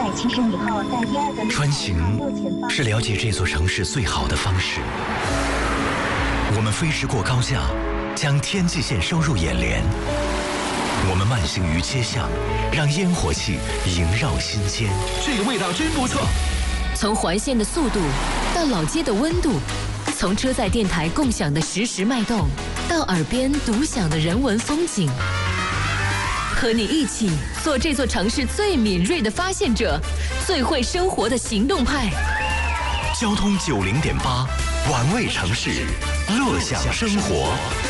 270米后，在第二个穿行是了解这座城市最好的方式。我们飞驰过高架，将天际线收入眼帘。我们慢行于街巷，让烟火气萦绕心间。 这个味道真不错。 从环线的速度到老街的温度，从车载电台共享的实时脉动，到耳边独享的人文风景。和你一起做这座城市最敏锐的发现者，最会生活的行动派。 交通90.8，玩味城市，乐享生活。